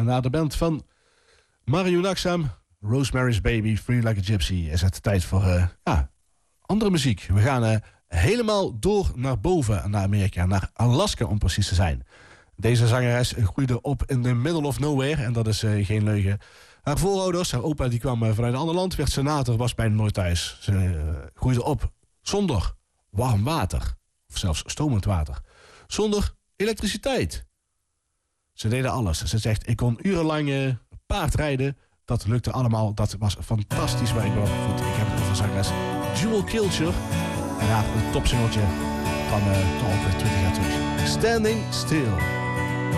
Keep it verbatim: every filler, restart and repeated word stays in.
naar de band van Mario Naxam, Rosemary's Baby, Free Like a Gypsy. Is het tijd voor uh, ja, andere muziek. We gaan uh, helemaal door naar boven, naar Amerika, naar Alaska om precies te zijn. Deze zangeres groeide op in the middle of nowhere en dat is uh, geen leugen. Haar voorouders, haar opa die kwam uh, vanuit een ander land, werd senator, was bijna nooit thuis. Ze uh, groeide op zonder warm water, of zelfs stromend water. Zonder elektriciteit. Ze deden alles. Ze zegt, ik kon urenlang uh, paardrijden. Dat lukte allemaal. Dat was fantastisch waar ik ben opgevoed. Ik heb het over zangeres Jewel Kilcher. En haar een topsingeltje van uh, toch ongeveer twintig jaar terug. Standing Still.